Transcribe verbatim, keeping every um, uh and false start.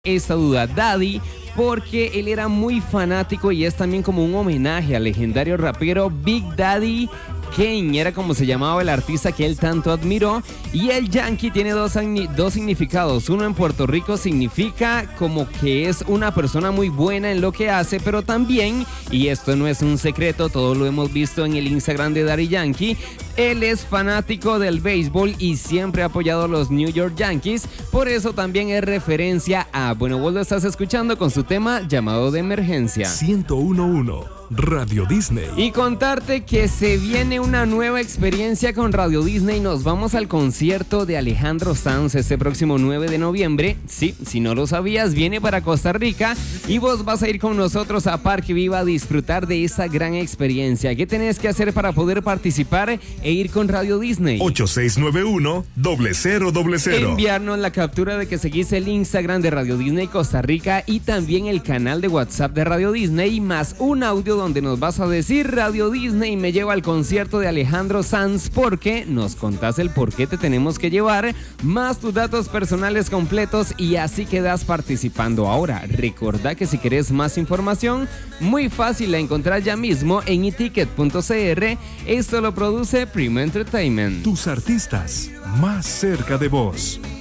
esta duda, Daddy, porque él era muy fanático y es también como un homenaje al legendario rapero Big Daddy Kane, era como se llamaba el artista que él tanto admiró. Y el Yankee tiene dos, dos significados. Uno en Puerto Rico significa como que es una persona muy buena en lo que hace, pero también, y esto no es un secreto, todo lo hemos visto en el Instagram de Daddy Yankee, él es fanático del béisbol y siempre ha apoyado a los New York Yankees. Por eso también es referencia a, bueno, vos lo estás escuchando con su tema Llamado de Emergencia. ciento uno punto uno Radio Disney. Y contarte que se viene una nueva experiencia con Radio Disney. Nos vamos al concierto de Alejandro Sanz este próximo nueve de noviembre. Sí, si no lo sabías, viene para Costa Rica y vos vas a ir con nosotros a Parque Viva a disfrutar de esa gran experiencia. ¿Qué tenés que hacer para poder participar e ir con Radio Disney? ocho seis nueve uno, cero cero cero cero. Enviarnos la captura de que seguís el Instagram de Radio Disney Costa Rica y también el canal de WhatsApp de Radio Disney, más un audio donde nos vas a decir: Radio Disney me lleva al concierto de Alejandro Sanz, porque nos contás el por qué te tenemos que llevar, más tus datos personales completos, y así quedas participando. Ahora, recordá que si querés más información, muy fácil, la encontrás ya mismo en e ticket punto c r. Esto lo produce Primo Entertainment. Tus artistas más cerca de vos.